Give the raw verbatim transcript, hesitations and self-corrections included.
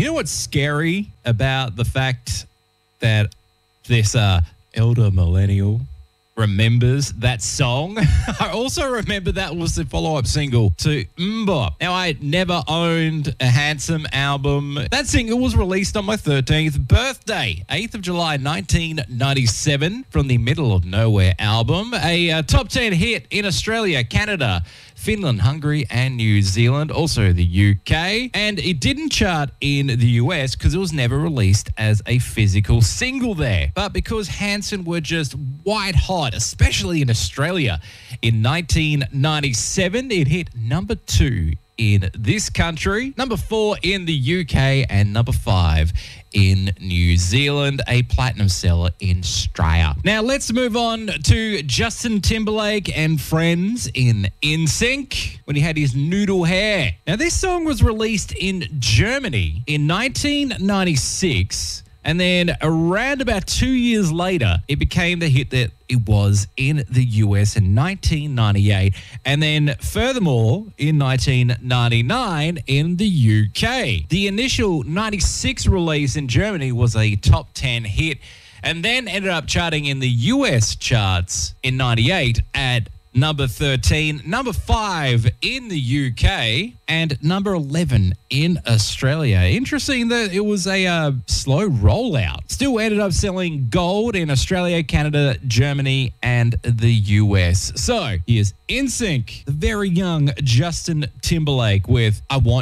know what's scary about the fact that this uh, elder millennial remembers that song? I also remember that was the follow-up single to MMMBop. Now, I never owned a Handsome album. That single was released on my thirteenth birthday, eighth of July, nineteen ninety-seven, from the Middle of Nowhere album, a uh, top ten hit in Australia, Canada, Finland, Hungary, and New Zealand, also the U K. And it didn't chart in the U S because it was never released as a physical single there. But because Hanson were just white hot, especially in Australia, in nineteen ninety-seven, it hit number two in this country, number four in the U K, and number five in New Zealand, a platinum seller in Australia. Now let's move on to Justin Timberlake and Friends in N Sync when he had his noodle hair. Now this song was released in Germany in nineteen ninety-six. And then around about two years later, it became the hit that it was in the U S in nineteen ninety-eight. And then furthermore, in nineteen ninety-nine in the U K. The initial ninety-six release in Germany was a top ten hit and then ended up charting in the U S charts in ninety-eight at number thirteen, number five in the U K, and number eleven in Australia. Interesting that it was a uh, slow rollout. Still ended up selling gold in Australia, Canada, Germany, and the U S. So here's N Sync, the very young Justin Timberlake with I Want